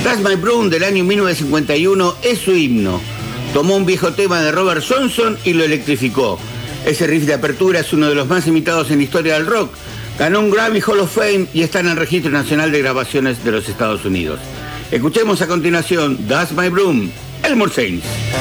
That's My Broom del año 1951 es su himno. Tomó un viejo tema de Robert Johnson y lo electrificó. Ese riff de apertura es uno de los más imitados en la historia del rock. Ganó un Grammy Hall of Fame y está en el Registro Nacional de Grabaciones de los Estados Unidos. Escuchemos a continuación That's My Broom, Elmore Saints.